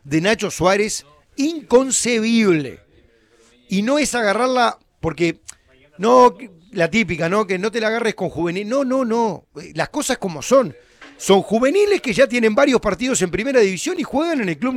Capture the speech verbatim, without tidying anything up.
de Nacho Suárez inconcebible. Y no es agarrarla porque, no, la típica, ¿no? Que no te la agarres con juvenil. No, no, no. Las cosas como son. Son juveniles que ya tienen varios partidos en primera división y juegan en el club